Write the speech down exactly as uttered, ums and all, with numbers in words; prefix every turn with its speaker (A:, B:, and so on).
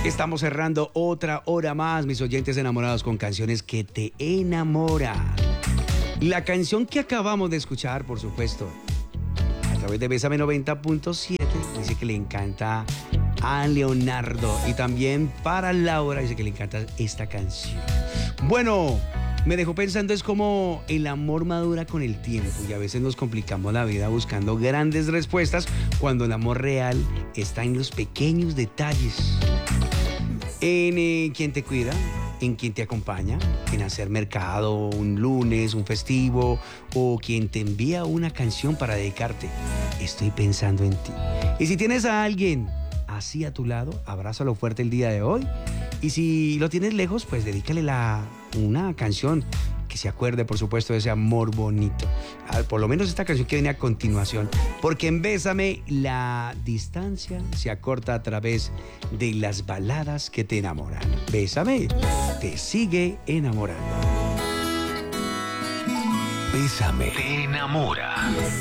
A: Estamos cerrando otra hora más, mis oyentes enamorados, con canciones que te enamoran. La canción que acabamos de escuchar, por supuesto, a través de Bésame noventa punto siete, dice que le encanta a Leonardo. Y también para Laura dice que le encanta esta canción. Bueno, me dejó pensando, es como el amor madura con el tiempo y a veces nos complicamos la vida buscando grandes respuestas cuando el amor real está en los pequeños detalles. En eh, quien te cuida, en quien te acompaña, en hacer mercado un lunes, un festivo, o quien te envía una canción para dedicarte. Estoy pensando en ti. Y si tienes a alguien así a tu lado, abrázalo fuerte el día de hoy. Y si lo tienes lejos, pues dedícale la, una canción que se acuerde, por supuesto, de ese amor bonito. Por lo menos esta canción que viene a continuación. Porque en Bésame, la distancia se acorta a través de las baladas que te enamoran. Bésame, te sigue enamorando.
B: Bésame, te enamora.